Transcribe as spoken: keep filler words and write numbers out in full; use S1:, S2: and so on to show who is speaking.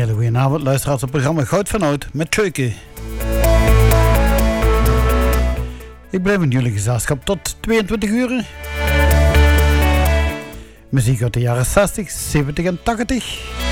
S1: hele goede avond, luisteraars op het programma Goud van Oud met Tjeuke. Ik blijf in jullie gezelschap tot tweeëntwintig uur. Muziek uit de jaren zestig, zeventig en tachtig.